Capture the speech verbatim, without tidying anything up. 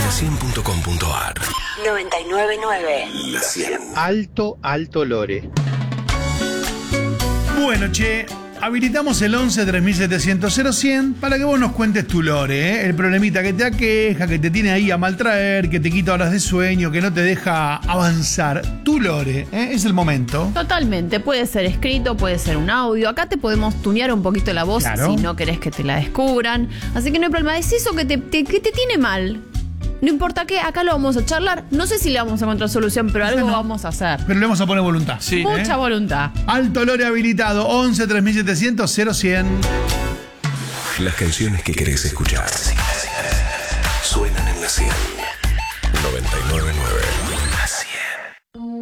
la cien punto com punto ar. noventa y nueve punto nueve. La cien. Alto, alto lore. Bueno, che, habilitamos el once tres mil setecientos cero cien para que vos nos cuentes tu lore, ¿eh? El problemita que te aqueja, que te tiene ahí a maltraer, que te quita horas de sueño, que no te deja avanzar. Tu lore, ¿eh? Es el momento. Totalmente, puede ser escrito, puede ser un audio. Acá te podemos tunear un poquito la voz, Claro. si no querés que te la descubran. Así que no hay problema, es eso que te, te- que te tiene mal. No importa qué, acá lo vamos a charlar. No sé si le vamos a encontrar solución, pero algo no. vamos a hacer. Pero le vamos a poner voluntad. Sí. ¿eh? Mucha voluntad. Alto lore habilitado, once tres mil setecientos cero cien. Las canciones que querés escuchar suenan en la cien.